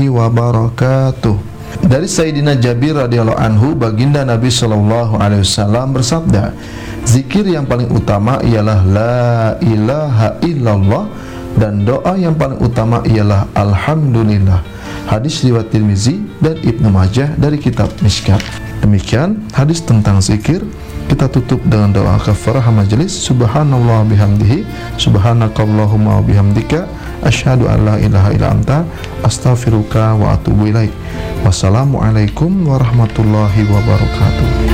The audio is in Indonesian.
wabarakatuh. Dari Sayyidina Jabir radhiyallahu anhu, baginda Nabi sallallahu alaihi wasallam bersabda, zikir yang paling utama ialah la ilaha illallah, dan doa yang paling utama ialah alhamdulillah. Hadis riwayat Tirmizi dan Ibnu Majah dari kitab Mishkat. Demikian hadis tentang zikir. Kita tutup dengan doa kafarah majelis. Subhanallah bihamdihi, subhanakallahumma bihamdika, asyhadu an la ilaha illa anta, astaghfiruka wa atubu ilaik. Wassalamualaikum warahmatullahi wabarakatuh.